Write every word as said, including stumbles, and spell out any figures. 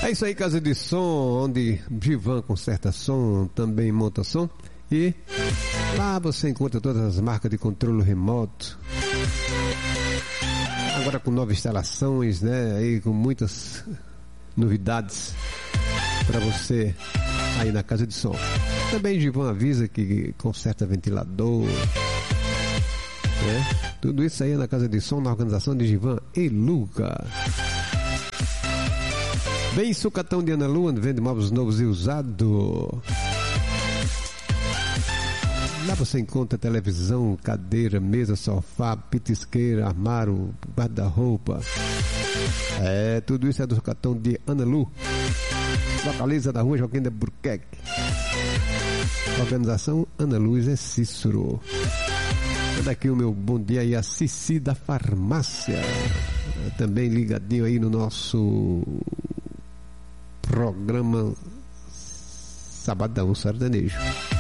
É isso aí, casa de som, onde Givan conserta som, também monta som. E lá você encontra todas as marcas de controle remoto. Agora com novas instalações, né? Aí com muitas novidades para você aí na casa de som. Também Givan avisa que conserta ventilador, né? Tudo isso aí é na casa de som, na organização de Givan e Luca. Bem, Sucatão de Ana Lua, vende móveis novos e usados. Lá você encontra televisão, cadeira, mesa, sofá, pitisqueira, armário, guarda-roupa. É, tudo isso é do Sucatão de Ana Lu. Localiza na rua Joaquim de Burquerque. Organização Ana Luz é Cícero. Manda aqui o meu bom dia aí a Cici da Farmácia. Também ligadinho aí no nosso programa Sabadão Sertanejo.